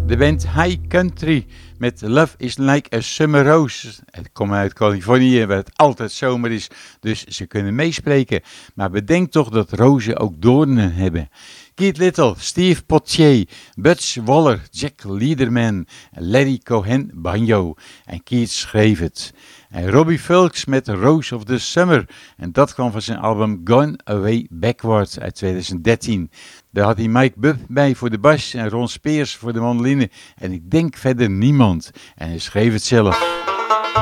De band High Country met Love is Like a Summer Rose. Het komt uit Californië waar het altijd zomer is, dus ze kunnen meespreken. Maar bedenk toch dat rozen ook doornen hebben. Keith Little, Steve Potier, Butch Waller, Jack Lederman en Larry Cohen banjo. En Keith schreef het. En Robbie Fulks met Rose of the Summer. En dat kwam van zijn album Gone Away Backward uit 2013. Daar had hij Mike Bubb bij voor de bas en Ron Spears voor de mandoline. En ik denk verder niemand. En hij schreef het zelf.